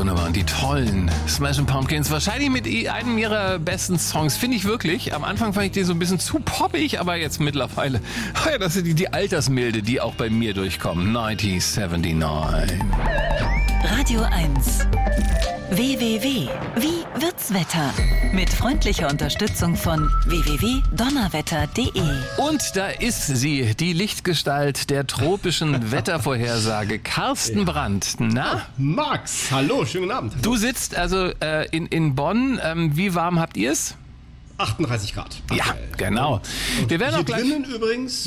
wunderbaren, die tollen Smashing Pumpkins. Wahrscheinlich mit einem ihrer besten Songs, finde ich wirklich. Am Anfang fand ich die so ein bisschen zu poppig, aber jetzt mittlerweile, ja, das ist die Altersmilde, die auch bei mir durchkommt. 1979. Radio 1. WWW. Wie wird's Wetter? Mit freundlicher Unterstützung von www.donnerwetter.de. Und da ist sie, die Lichtgestalt der tropischen Wettervorhersage, Carsten Brandt. Na? Max, hallo, schönen Abend. Du sitzt also in Bonn. Wie warm habt ihr es? 38 Grad. Ja, genau. Wir werden hier auch gleich drinnen übrigens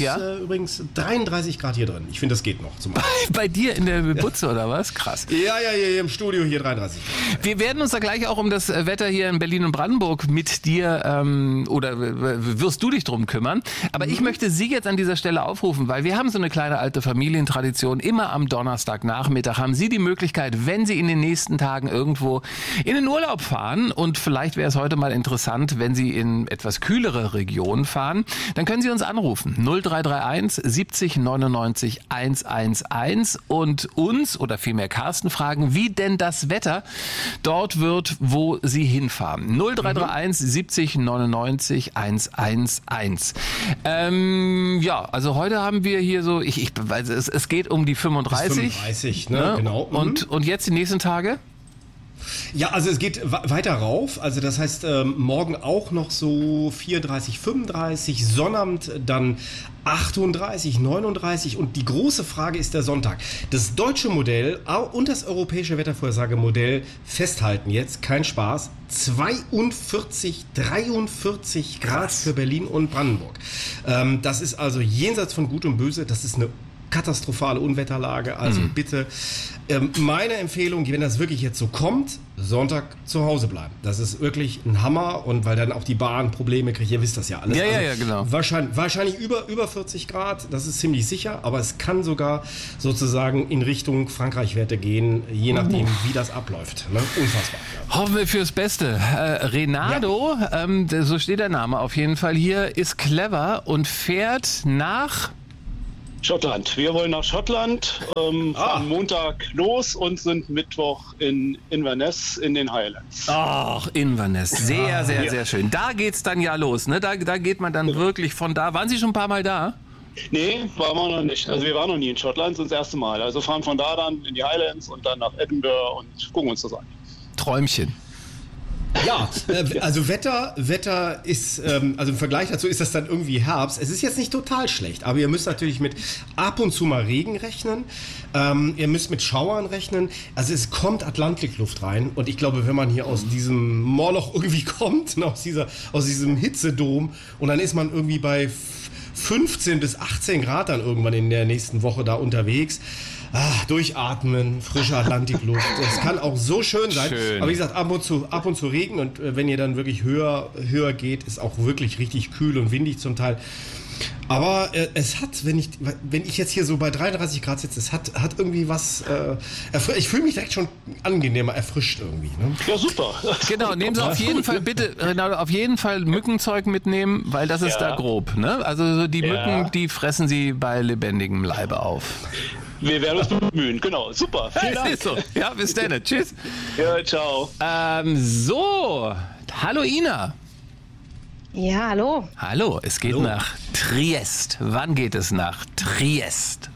33 Grad hier drin. Ich finde, das geht noch. Zum bei dir in der Butze oder was? Krass. Ja, hier im Studio hier 33 Grad. Wir werden uns da gleich auch um das Wetter hier in Berlin und Brandenburg mit dir oder wirst du dich drum kümmern. Aber ich möchte Sie jetzt an dieser Stelle aufrufen, weil wir haben so eine kleine alte Familientradition. Immer am Donnerstagnachmittag haben Sie die Möglichkeit, wenn Sie in den nächsten Tagen irgendwo in den Urlaub fahren, und vielleicht wäre es heute mal interessant, wenn Sie in etwas kühlere Regionen fahren, dann können Sie uns anrufen. 0331 70 99 111 und uns oder vielmehr Carsten fragen, wie denn das Wetter dort wird, wo Sie hinfahren. 0331 70 99 111. Ja, also heute haben wir hier so, es geht um die 35. 35, ne? Genau. Und jetzt die nächsten Tage? Ja, also es geht weiter rauf. Also das heißt, morgen auch noch so 34, 35, Sonnabend dann 38, 39 und die große Frage ist der Sonntag. Das deutsche Modell und das europäische Wettervorhersagemodell festhalten jetzt, kein Spaß, 42, 43 Grad für Berlin und Brandenburg. Das ist also jenseits von Gut und Böse, das ist eine katastrophale Unwetterlage, also bitte meine Empfehlung, wenn das wirklich jetzt so kommt, Sonntag zu Hause bleiben. Das ist wirklich ein Hammer, und weil dann auch die Bahn Probleme kriegt, ihr wisst das ja alles. Ja, genau. Wahrscheinlich über 40 Grad, das ist ziemlich sicher, aber es kann sogar sozusagen in Richtung Frankreich-Werte gehen, je nachdem, wie das abläuft. Ne? Unfassbar. Ja. Hoffen wir fürs Beste. Renato, so steht der Name auf jeden Fall hier, ist clever und fährt nach Schottland. Wir wollen nach Schottland, fahren Montag los und sind Mittwoch in Inverness in den Highlands. Ach, Inverness. Sehr schön. Da geht's dann ja los, ne? Da geht man dann wirklich von da. Waren Sie schon ein paar Mal da? Nee, waren wir noch nicht. Also wir waren noch nie in Schottland, das ist das erste Mal. Also fahren von da dann in die Highlands und dann nach Edinburgh und gucken uns das an. Träumchen. Ja, also Wetter ist, also im Vergleich dazu ist das dann irgendwie Herbst. Es ist jetzt nicht total schlecht, aber ihr müsst natürlich mit ab und zu mal Regen rechnen. Ihr müsst mit Schauern rechnen. Also es kommt Atlantikluft rein, und ich glaube, wenn man hier aus diesem Moloch irgendwie kommt, aus diesem Hitzedom, und dann ist man irgendwie bei 15 bis 18 Grad dann irgendwann in der nächsten Woche da unterwegs. Durchatmen, frische Atlantikluft. Es kann auch so schön sein. Aber wie gesagt, ab und zu Regen, und wenn ihr dann wirklich höher geht, ist auch wirklich richtig kühl und windig zum Teil. Aber es hat, wenn ich jetzt hier so bei 33 Grad sitze, es hat irgendwie was, ich fühle mich direkt schon angenehmer erfrischt irgendwie. Ne? Ja, super. Genau, nehmen Sie auf jeden Fall bitte, Renato, auf jeden Fall Mückenzeug mitnehmen, weil das ist da grob. Ne? Also die Mücken, die fressen Sie bei lebendigem Leibe auf. Wir werden uns bemühen, genau. Super, vielen Dank. So. Ja, bis dann. Tschüss. Ja, ciao. So, hallo Ina. Ja, hallo. Hallo, es geht nach Triest. Wann geht es nach Triest?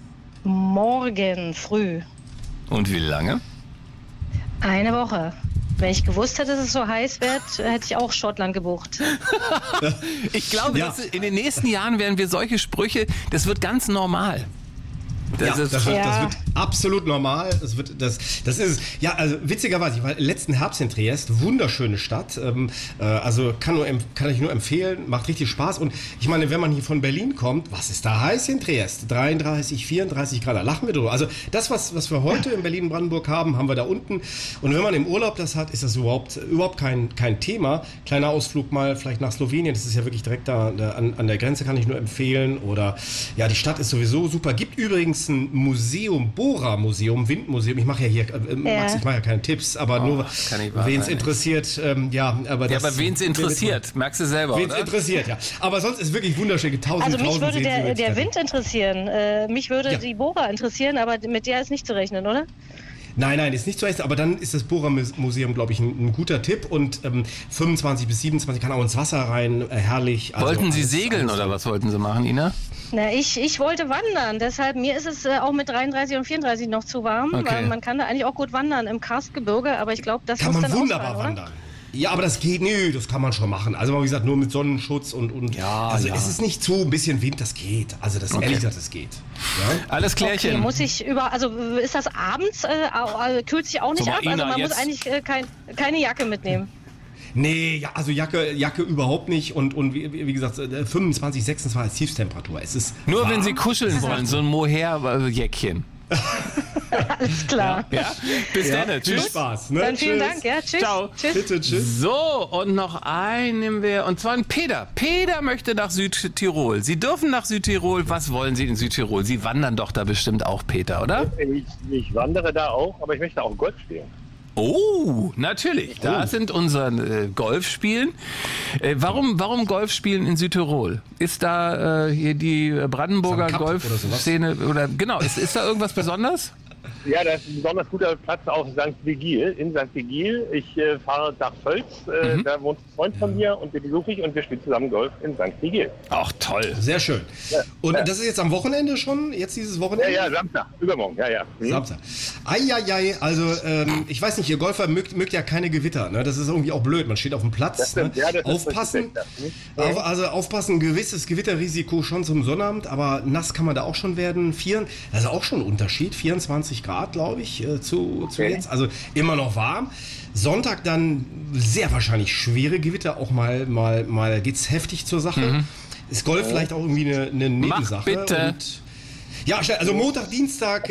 Morgen früh. Und wie lange? Eine Woche. Wenn ich gewusst hätte, dass es so heiß wird, hätte ich auch Schottland gebucht. Ich glaube, in den nächsten Jahren werden wir solche Sprüche, das wird ganz normal. Das wird absolut normal. Das ist es. Ja, also witzigerweise, ich war letzten Herbst in Triest, wunderschöne Stadt. Also kann ich nur empfehlen, macht richtig Spaß. Und ich meine, wenn man hier von Berlin kommt, was ist da heiß in Triest? 33, 34 Grad, da lachen wir drüber. Also das, was wir heute in Berlin-Brandenburg haben wir da unten. Und wenn man im Urlaub das hat, ist das überhaupt kein Thema. Kleiner Ausflug mal vielleicht nach Slowenien, das ist ja wirklich direkt da an der Grenze, kann ich nur empfehlen. Oder ja, die Stadt ist sowieso super. Gibt übrigens ein Museum, Bohra-Museum, Windmuseum. Ich mache ja hier, Max, ich mache ja keine Tipps, aber nur, wen es interessiert. Aber wen es interessiert, merkst du selber, wen es interessiert, ja. Aber sonst ist wirklich wunderschön. Also mich würde der Wind interessieren. Mich würde die Bohra interessieren, aber mit der ist nicht zu rechnen, oder? Nein, ist nicht zu essen, aber dann ist das Bohrermuseum, glaube ich, ein guter Tipp und 25 bis 27 kann auch ins Wasser rein, herrlich. Also wollten Sie segeln oder was wollten Sie machen, Ina? Na, ich wollte wandern, deshalb mir ist es auch mit 33 und 34 noch zu warm, weil man kann da eigentlich auch gut wandern im Karstgebirge, aber ich glaube, das kann muss man dann wunderbar wandern. Ja, aber das geht, das kann man schon machen. Also wie gesagt, nur mit Sonnenschutz und es ist nicht zu, ein bisschen Wind, das geht. Also ehrlich gesagt, das geht. Ja? Alles klärchen. Okay, muss ich also ist das abends, kühlt sich auch nicht ab? Also man muss eigentlich keine Jacke mitnehmen. Nee, ja, also Jacke überhaupt nicht und wie gesagt 25, 26 als Tiefstemperatur. Es ist nur warm. Wenn Sie kuscheln wollen, so ein Mohair-Jäckchen. Alles klar. Ja? Bis dann. Viel Tschüss. Spaß. Ne? Dann vielen Dank. Ja, tschüss. Ciao. Tschüss. Bitte, tschüss. So, und noch einen nehmen wir, und zwar ein Peter. Peter möchte nach Südtirol. Sie dürfen nach Südtirol. Was wollen Sie in Südtirol? Sie wandern doch da bestimmt auch, Peter, oder? Ich wandere da auch, aber ich möchte auch Golf spielen. Oh, natürlich. Da sind unsere Golfspielen. Warum Golfspielen in Südtirol? Ist da hier die Brandenburger Golfszene oder genau? Ist da irgendwas Besonderes? Ja, das ist ein besonders guter Platz auf St. Vigil, in St. Vigil. Ich fahre nach Völz, da wohnt ein Freund von mir und den besuche ich und wir spielen zusammen Golf in St. Vigil. Ach, toll. Sehr schön. Ja. Und das ist jetzt am Wochenende schon? Jetzt dieses Wochenende? Ja, Samstag, übermorgen, ja. Samstag. Eieiei, also ich weiß nicht, ihr Golfer mögt ja keine Gewitter, ne? Das ist irgendwie auch blöd, man steht auf dem Platz. Das stimmt, aufpassen, aufpassen, gewisses Gewitterrisiko schon zum Sonnabend, aber nass kann man da auch schon werden. Das ist auch schon ein Unterschied, 24 Grad, glaube ich, zu jetzt. Also immer noch warm. Sonntag dann sehr wahrscheinlich schwere Gewitter, auch mal geht's heftig zur Sache. Ist Golf vielleicht auch irgendwie eine Nebensache? Mach bitte. Ja, also Montag, Dienstag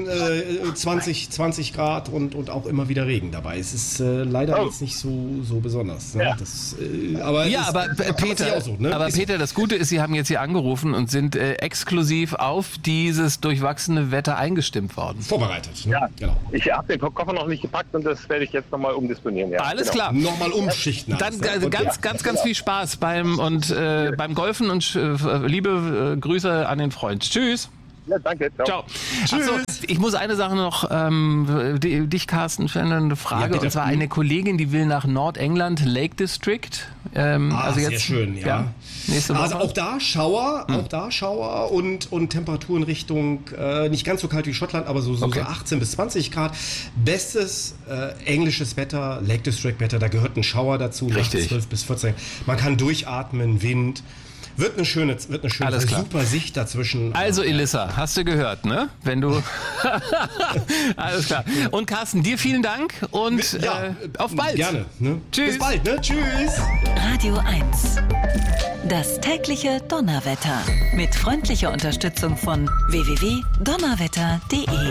20 Grad und auch immer wieder Regen dabei. Es ist leider jetzt nicht so besonders. Ne? Ja. Peter, so, ne? Peter, das Gute ist, Sie haben jetzt hier angerufen und sind exklusiv auf dieses durchwachsene Wetter eingestimmt worden. Vorbereitet. Ne? Ja, genau. Ich habe den Koffer noch nicht gepackt und das werde ich jetzt nochmal umdisponieren. Ja, alles klar. Nochmal umschichten. Dann ganz viel Spaß beim Golfen und liebe Grüße an den Freund. Tschüss. Ja, danke. Ciao. Achso, ich muss eine Sache noch, dich, Carsten, stellen eine Frage. Ja, und zwar eine Kollegin, die will nach Nordengland, Lake District. Also sehr schön, ja. Nächste Woche. Also auch da Schauer und Temperaturen Richtung, nicht ganz so kalt wie Schottland, aber so 18 bis 20 Grad. Bestes englisches Wetter, Lake District Wetter, da gehört ein Schauer dazu. Richtig. 12 bis 14. Man kann durchatmen, Wind. Wird eine schöne super Sicht dazwischen. Also Elissa, hast du gehört, ne? Wenn du alles klar. Und Carsten, dir vielen Dank und auf bald. Gerne. Ne? Tschüss. Bis bald, ne? Tschüss. Radio 1. Das tägliche Donnerwetter mit freundlicher Unterstützung von www.donnerwetter.de.